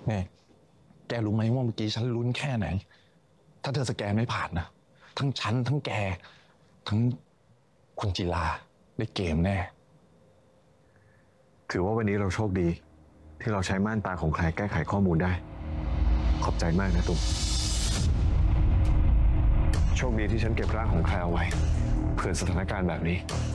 นี่แกรู้ไหมว่าเมื่อกี้ฉันลุ้นแค่ไหน ถ้าเธอสแกนไม่ผ่านนะทั้งฉันทั้งแกทั้งคุณจิลาได้เกมแน่ถือว่าวันนี้เราโชคดี ที่เราใช้ม่านตาของใครแก้ไขข้อมูลได้ ขอบใจมากนะตุ้มโชคดีที่ฉันเก็บร่างของใครเอาไว้เผื่อสถานการณ์แบบนี้